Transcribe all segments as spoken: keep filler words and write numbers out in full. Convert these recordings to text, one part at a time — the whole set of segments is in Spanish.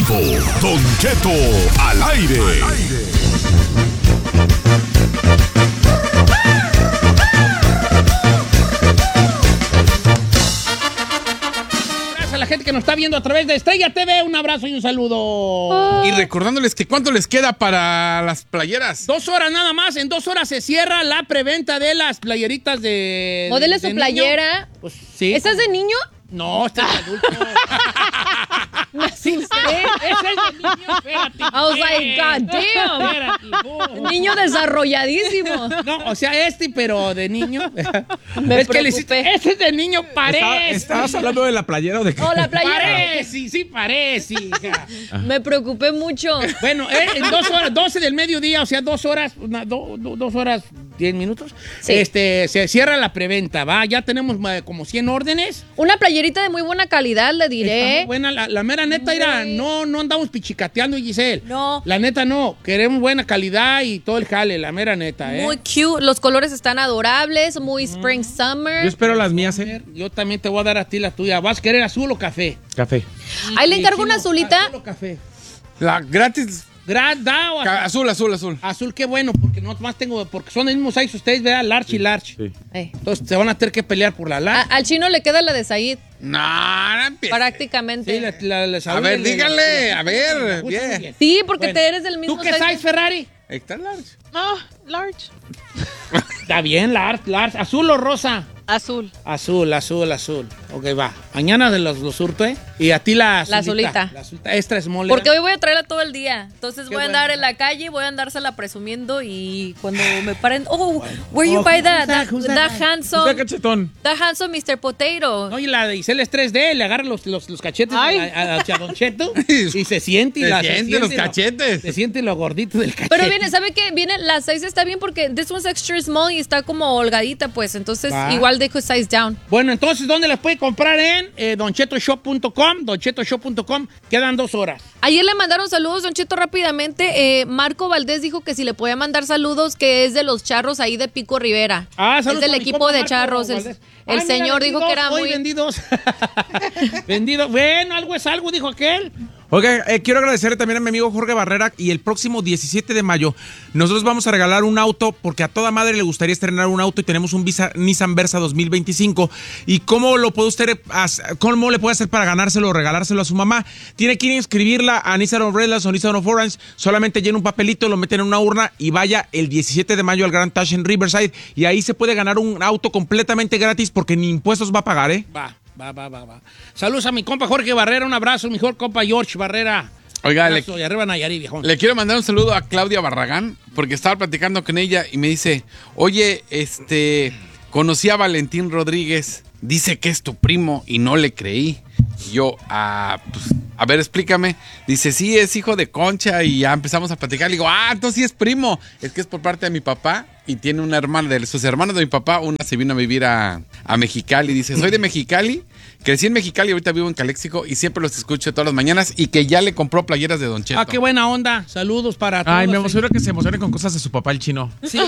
vivo. Don Cheto al aire. Al aire. A la gente que nos está viendo a través de Estrella T V, un abrazo y un saludo. Oh. Y recordándoles que cuánto les queda para las playeras. Dos horas nada más, en dos horas se cierra la preventa de las playeritas de... Modele de su playera. Pues sí. ¿Esa es de niño? No, este es de adulto. Sí, ese es de niño, espérate. I was like, God damn. Espérate, oh. Niño desarrolladísimo. No, o sea, este, pero de niño. Me es que le hiciste, ese es de niño, parece. ¿Estabas hablando de la playera o de qué? Oh, la playera. Parece, sí, sí, parece. Hija. Me preocupé mucho. Bueno, eh, en dos horas, doce del mediodía, o sea, dos horas, una, do, do, dos horas, diez minutos. Sí. Este, se cierra la preventa, ¿va? Ya tenemos eh, como cien órdenes. Una playerita de muy buena calidad, le diré. Está muy buena, la, la mera neta, irá, no, no andamos pichicateando, Giselle. No. La neta no, queremos buena calidad y todo el jale, la mera neta, ¿eh? Muy cute, los colores están adorables, muy spring Yo summer. espero las mías, ¿eh? Yo también te voy a dar a ti la tuya. ¿Vas a querer azul o café? Café. Ahí le Sí, encargo sí, una no, azulita. ¿Azul o café? La gratis. Gra- da o ca- azul. Azul, azul, azul. Azul, qué bueno, porque no más tengo, porque son el mismo size ustedes, ¿verdad? Large y large. Sí. Eh. Entonces se van a tener que pelear por la A- large. al chino le queda la de Said, No, no empieces. prácticamente. Sí, la, la, la- A ver, la- dígale, la- a ver, la- la- bien. bien. Sí, porque Bueno, te eres del mismo ¿Tú qué size, Ferrari? Extra large. No, large. Está bien, large, large. ¿Azul o rosa? Azul. Azul, azul, azul. Ok, va. Mañana de los, los surto, ¿eh? Y a ti la azulita. La azulita. La azulita extra small. Porque ¿eh? hoy voy a traerla todo el día. Entonces Qué voy a bueno. andar en la calle, voy a andársela presumiendo y cuando me paren, oh, where you Oh, buy who's that? that? That, Who's that that? Está handsome, cachetón. that handsome mister Potato. No, y la de Isel es tres D, le agarra los, los, los cachetes Ay. a, a, a Don Cheto y se siente. Y Se la, siente los lo- cachetes. Se siente lo gordito del cachete. Pero viene, ¿sabe qué? Viene, la size está bien porque this one's extra small y está como holgadita, pues. Entonces, Va. igual dejo size down. Bueno, entonces, ¿dónde las puede comprar? En eh, don cheto shop punto com, don cheto shop punto com. Quedan dos horas. Ayer le mandaron saludos, Don Cheto, rápidamente. Eh, Marco Valdés dijo que si le podía mandar saludos, que es de los charros ahí de Pico Rivera. Ah, es saludos del a mi equipo compa de Marco charros. El, Valdés. el Ah, mira, señor dijo vendidos, que era hoy muy... vendidos. Vendido. Bueno, algo es algo, dijo aquel. Oiga, eh, quiero agradecerle también a mi amigo Jorge Barrera y el próximo diecisiete de mayo nosotros vamos a regalar un auto porque a toda madre le gustaría estrenar un auto y tenemos un Visa, Nissan Versa dos mil veinticinco. ¿Y cómo lo puede usted, cómo le puede hacer para ganárselo o regalárselo a su mamá? Tiene que ir a inscribirla a Nissan of Redlands o Nissan of Orange, solamente llena un papelito, lo meten en una urna y vaya el diecisiete de mayo al Grand Touch en Riverside y ahí se puede ganar un auto completamente gratis porque ni impuestos va a pagar, ¿eh? Va, va, va, va, va. Saludos a mi compa Jorge Barrera, un abrazo, mi mejor compa George Barrera. Oiga, le, Abrazo, y arriba Nayarit, viejón. le quiero mandar un saludo a Claudia Barragán porque estaba platicando con ella y me dice, oye, este, conocí a Valentín Rodríguez, dice que es tu primo y no le creí. Y yo, ah, pues, a ver, explícame. Dice, sí, es hijo de Concha y ya empezamos a platicar. Le digo, ah, entonces sí es primo. Es que es por parte de mi papá y tiene una hermana, de sus hermanos de mi papá, una se vino a vivir a, a Mexicali. Dice, soy de Mexicali, crecí en Mexicali y ahorita vivo en Caléxico y siempre los escucho todas las mañanas y que ya le compró playeras de Don Cheto. Ah, qué buena onda. Saludos para todos. Ay, me emociona que se emocione con cosas de su papá el chino. Sí.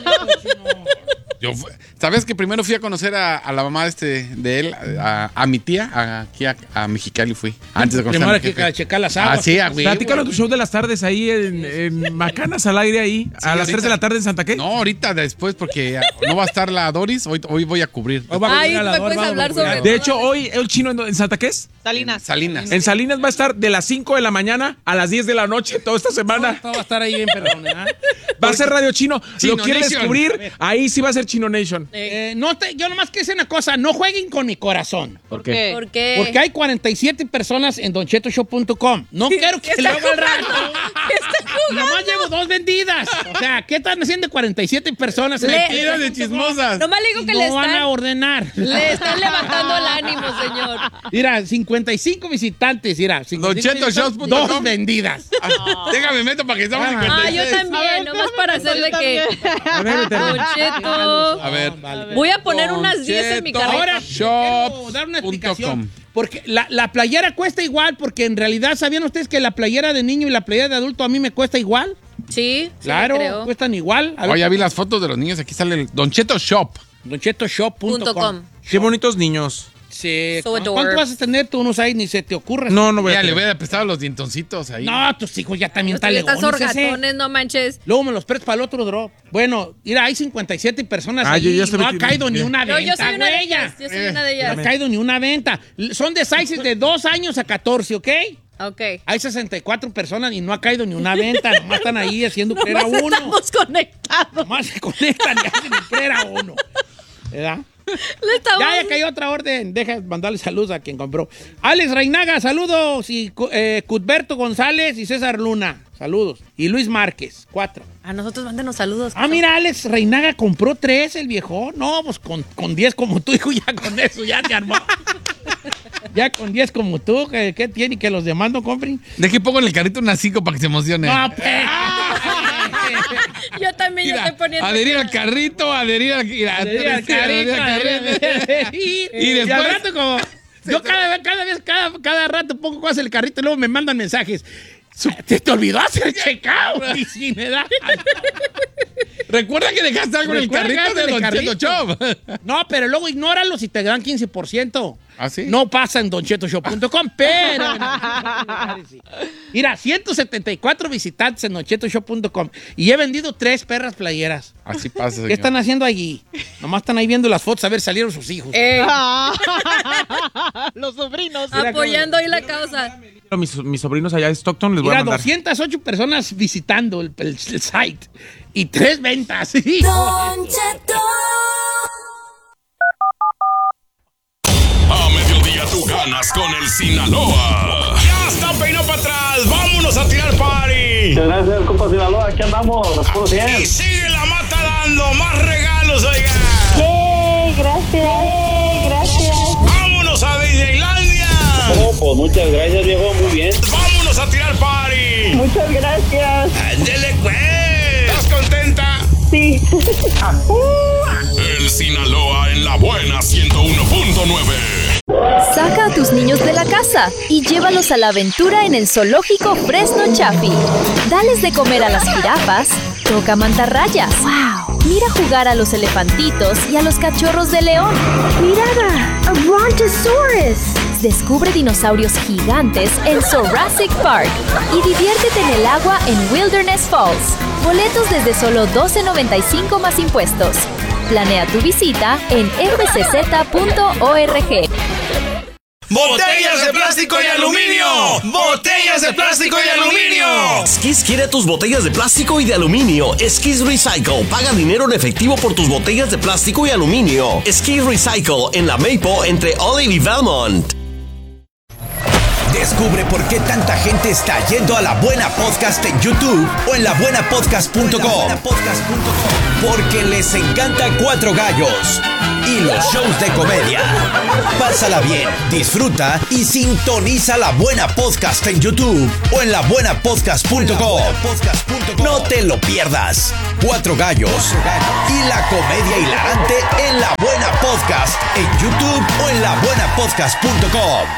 Yo fu- ¿Sabes que primero fui a conocer a, a la mamá de, este, de él, a, a mi tía, a- aquí a, a Mexicali fui, antes de conocer Primero a hay mi que jefe. checar las aguas. Ah, sí, a huevo. Platícanos tu show de las tardes ahí en, en Macanas al aire ahí, a las ahorita. tres de la tarde en Santa ¿qué? No, ahorita después porque no va a estar la Doris, hoy, hoy voy a cubrir. Hoy va a Ay, venir a la ¿me Dor, puedes vamos, hablar cuidado. sobre- De hecho, hoy el chino en, en Santa ¿qué es? Salinas. Salinas. En Salinas va a estar de las cinco de la mañana a las diez de la noche toda esta semana. Todo va a estar ahí bien, perdón, ¿eh? Va a ser Radio Chino. Chino ¿Lo quieres Nation. descubrir? Ahí sí va a ser Chino Nation. Eh, no te, yo nomás quiero decir una cosa, no jueguen con mi corazón. ¿Por qué? ¿Por qué? Porque hay cuarenta y siete personas en don cheto shop punto com. No quiero que lo haga al rato. Nomás llevo dos vendidas. O sea, ¿qué están haciendo cuarenta y siete personas en Le- el Mira de chismosas. Nomás le digo Y que no le van a están, ordenar. le están levantando el ánimo, señor. Mira, cincuenta y cinco visitantes, mira. cincuenta y cinco Don Cheto Shows punto com. Dos vendidas. Ah, déjame meto para que estamos Ah, cincuenta Ah, y yo seis. también, nomás para hacerle que... A ver, vete. Don Cheto. A ver. Vale. Voy a poner unas diez en mi Cheto. carreta. Ahora Shop quiero dar una punto explicación. com. Porque la, la playera cuesta igual, porque en realidad, ¿sabían ustedes que la playera de niño y la playera de adulto a mí me cuesta igual? Sí, sí, Claro, creo. cuestan igual. A ver, Oh, ya vi las fotos de los niños, aquí sale el Don Cheto Shop. don cheto shop punto Punto com. com. Qué bonitos niños. Sí. So ¿Cuánto adorable. vas a tener tú? No sabes, ni se te ocurre. No, no voy Ya a le tener. hubiera prestado los dientoncitos ahí. No, tus hijos ya también están Estás legones. ese. orgatones, no manches. Luego me los prestas para el otro drop. Bueno, mira, hay cincuenta y siete personas Ah, ahí yo ya y estoy no ha metido. caído ni Bien. una Yo, venta, yo soy una de güey. ellas. Yo soy una de No ha ellas. caído ni una venta. Son de sizes de dos años a catorce, ¿ok? Ok. Hay sesenta y cuatro personas y no ha caído ni una venta. Nomás están ahí haciendo creer a Nomás uno. estamos conectados. Nomás se conectan y hacen creer a uno. ¿Verdad? Le estamos... Ya, ya cayó otra orden. Deja mandarle saludos a quien compró. Alex Reinaga, saludos. Y eh, Cudberto González y César Luna, saludos. Y Luis Márquez, cuatro. A nosotros mándenos saludos. Ah, mira, Alex Reinaga compró tres, el viejo. No, pues con, con diez como tú, hijo, ya con eso, ya te armó. Ya con diez como tú, ¿qué, qué tiene? Que los demás no compren. ¿De qué pongo en el carrito unas cinco para que se emocione? No, pues. Yo también Mira, ya estoy poniendo... adherir al carrito, adherir al, mira, Adherir al adherir al carrito, carrito. y, Y y después- al rato como... Yo cada vez, cada vez, cada, cada rato pongo cosas en el carrito y luego me mandan mensajes. ¿Te, te olvidó hacer checkout? Y sí, me da. Recuerda que dejaste algo en el Recuerda carrito que de en el Don Cheto carrito. Shop. No, pero luego ignóralo si te dan quince por ciento. ¿Ah, sí? No pasa en don cheto shop punto com, pero... en algunos lugares sí. Mira, ciento setenta y cuatro visitantes en don cheto shop punto com y he vendido tres perras playeras. Así pasa, señor. ¿Qué están haciendo allí? Nomás están ahí viendo las fotos a ver salieron sus hijos. Eh, Los sobrinos. apoyando ahí la causa. Mis, mis sobrinos allá de Stockton les voy Mira, a mandar. doscientas ocho personas visitando el, el- el site y tres ventas. Don Cheto. A mediodía tú ganas con el Sinaloa. Ya está peinado para atrás. Vámonos a tirar party. Gracias, compa Sinaloa, aquí andamos, los puros cien. Y sigue la mata dando más regalos, oiga. ¡Yay! Gracias, gracias. Vámonos a Disneylandia. Oh, pues muchas gracias, viejo, muy bien. Vámonos a tirar party. Muchas gracias. Ándele, pues. ¿Estás contenta? Sí. El Sinaloa en la buena ciento uno punto nueve. Saca a tus niños de la casa y llévalos a la aventura en el zoológico Fresno Chaffee. Dales de comer a las jirafas, toca mantarrayas. ¡Wow! Mira jugar a los elefantitos y a los cachorros de león. ¡Mirada! ¡A brontosaurus! Descubre dinosaurios gigantes en Jurassic Park y diviértete en el agua en Wilderness Falls. Boletos desde solo doce noventa y cinco más impuestos. Planea tu visita en f c z punto org. ¡Botellas de plástico y aluminio! ¡Botellas de plástico y aluminio! Skis quiere tus botellas de plástico y de aluminio. Skis Recycle. Paga dinero en efectivo por tus botellas de plástico y aluminio. Skis Recycle en la Maple entre Olive y Valmont. Descubre por qué tanta gente está yendo a La Buena Podcast en YouTube o en la buena podcast punto com. Porque les encanta Cuatro Gallos y los shows de comedia. Pásala bien, disfruta y sintoniza La Buena Podcast en YouTube o en la buena podcast punto com. No te lo pierdas. Cuatro Gallos y la comedia hilarante en La Buena Podcast en YouTube o en la buena podcast punto com.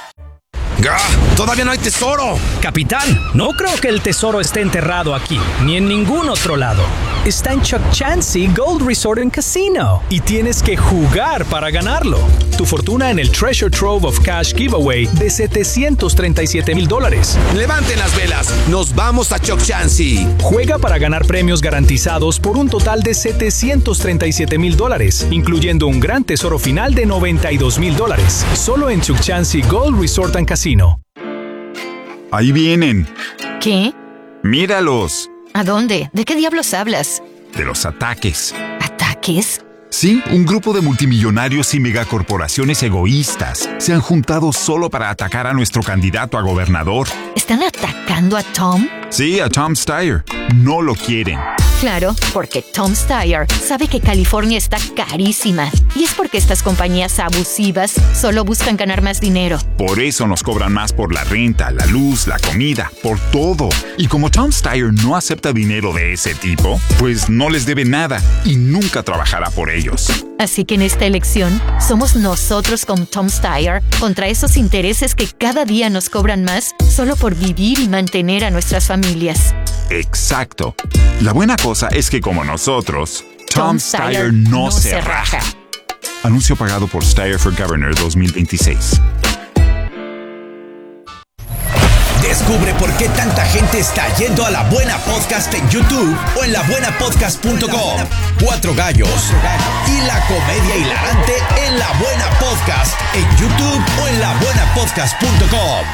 ¡Todavía no hay tesoro! Capitán, no creo que el tesoro esté enterrado aquí, ni en ningún otro lado. Está en Chuck Chansey Gold Resort and Casino. Y tienes que jugar para ganarlo. Tu fortuna en el Treasure Trove of Cash Giveaway de setecientos treinta y siete mil dólares. Levanten las velas, nos vamos a Chuck Chansey. Juega para ganar premios garantizados por un total de setecientos treinta y siete mil dólares, incluyendo un gran tesoro final de noventa y dos mil dólares. Solo en Chuck Chansey Gold Resort and Casino. Ahí vienen. ¿Qué? Míralos. ¿A dónde? ¿De qué diablos hablas? De los ataques. ¿Ataques? Sí, un grupo de multimillonarios y megacorporaciones egoístas se han juntado solo para atacar a nuestro candidato a gobernador. ¿Están atacando a Tom? Sí, a Tom Steyer. No lo quieren. Claro, porque Tom Steyer sabe que California está carísima. Y es porque estas compañías abusivas solo buscan ganar más dinero. Por eso nos cobran más por la renta, la luz, la comida, por todo. Y como Tom Steyer no acepta dinero de ese tipo, pues no les debe nada y nunca trabajará por ellos. Así que en esta elección, somos nosotros con Tom Steyer contra esos intereses que cada día nos cobran más solo por vivir y mantener a nuestras familias. Exacto. La buena cosa es que como nosotros, Tom, Tom Steyer Steyer no, no se se raja. raja. Anuncio pagado por Steyer for Governor dos mil veintiséis. Descubre por qué tanta gente está yendo a La Buena Podcast en YouTube o en la buena podcast punto com. Cuatro gallos y la comedia hilarante en La Buena Podcast en YouTube o en la buena podcast punto com.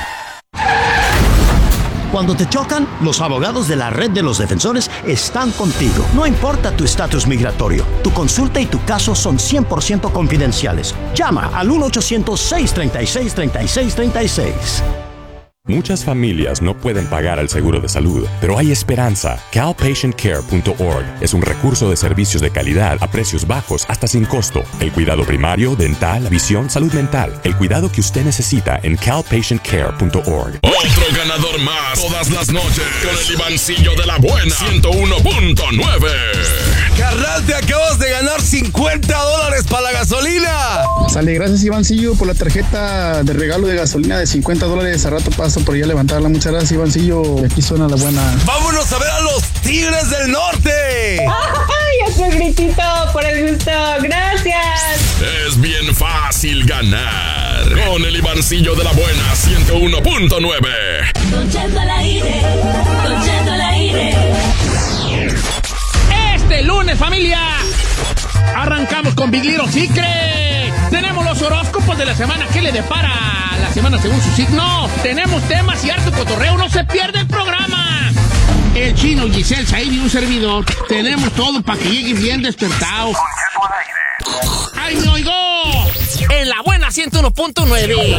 Cuando te chocan, los abogados de la Red de los Defensores están contigo. No importa tu estatus migratorio, tu consulta y tu caso son cien por ciento confidenciales. Llama al uno ochocientos, seis tres seis, tres seis tres seis. Muchas familias no pueden pagar el seguro de salud, pero hay esperanza. cal patient care punto org es un recurso de servicios de calidad a precios bajos hasta sin costo. El cuidado primario, dental, visión, salud mental. El cuidado que usted necesita en cal patient care punto org. Otro ganador más todas las noches con el Ivancillo de la Buena ciento uno punto nueve. Carnal, te acabas de ganar cincuenta dólares para la gasolina. Sale, gracias Ivancillo por la tarjeta de regalo de gasolina de cincuenta dólares. A rato paso por allá a levantarla. Muchas gracias Ivancillo. Aquí suena La Buena. Vámonos a ver a los Tigres del Norte. ¡Ay, otro gritito por el gusto! ¡Gracias! Es bien fácil ganar con el Ivancillo de la Buena ciento uno punto nueve. Don Cheto al aire, Don Cheto al aire. Este lunes, familia, arrancamos con Big Little Secret. Tenemos los horóscopos de la semana. ¿Qué le depara la semana según su signo? Tenemos temas y harto cotorreo. No se pierde el programa. El Chino, Giselle, Said y un servidor. Tenemos todo para que lleguen bien despertados. ¡Ay, me oigo! En La Buena ciento uno punto nueve.